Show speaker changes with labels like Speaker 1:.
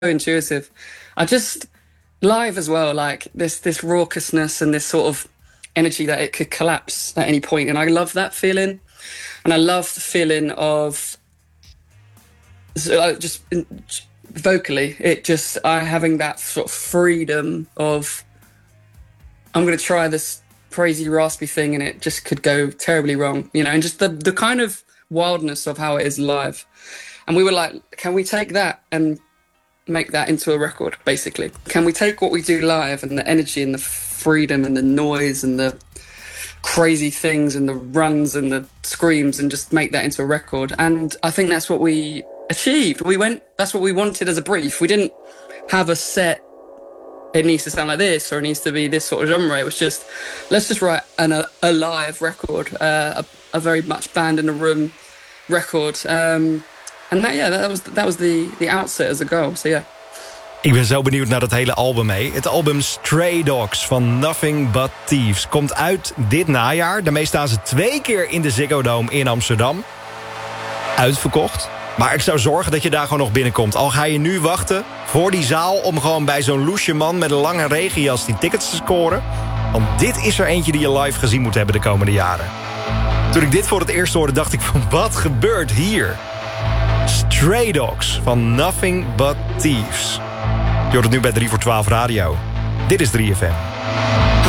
Speaker 1: intuitive. I just live as well, like this raucousness and this sort of energy that it could collapse at any point, and I love that feeling. And I love the feeling of just vocally, it just having that sort of freedom of I'm going to try this crazy raspy thing, and it just could go terribly wrong, and just the kind of wildness of how it is live. And we were like, can we take that and make that into a record, basically? Can we take what we do live and the energy and the freedom and the noise and the crazy things and the runs and the screams and just make that into a record? And I think that's what we achieved. That's what we wanted as a brief. We didn't have a set, it needs to sound like this or it needs to be this sort of genre. It was just, let's just write a live record, a very much band in a room record. And that was the outset as a goal. So yeah.
Speaker 2: Ik ben zo benieuwd naar dat hele album mee. Het album Stray Dogs van Nothing But Thieves komt uit dit najaar. Daarmee staan ze 2 keer in de Ziggo Dome in Amsterdam. Uitverkocht. Maar ik zou zorgen dat je daar gewoon nog binnenkomt. Al ga je nu wachten voor die zaal om gewoon bij zo'n loesje man met een lange regenjas die tickets te scoren. Want dit is er eentje die je live gezien moet hebben de komende jaren. Toen ik dit voor het eerst hoorde dacht ik van wat gebeurt hier? Stray Dogs van Nothing But Thieves. Je hoort het nu bij 3 voor 12 Radio. Dit is 3FM.